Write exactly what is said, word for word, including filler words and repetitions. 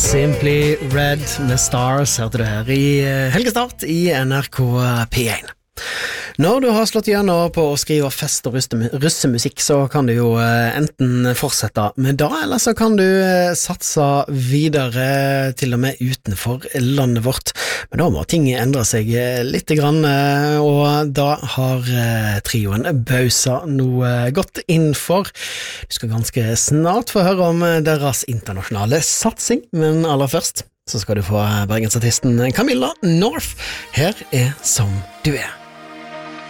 Simply Red med Stars hørte du her i helgestart i N R K P én. Når du har slått gjennom på å skrive fest- og russemusikk, så kan du jo enten fortsette med det, eller så kan du satse videre til og med utenfor landet vårt. Men da må ting endre seg litt grann, og da har trioen Bausa noe godt innenfor. Du skal ganske snart få høre om deres internasjonale satsing, men aller først så skal du få bergensartisten Camilla North. Her er Som du er.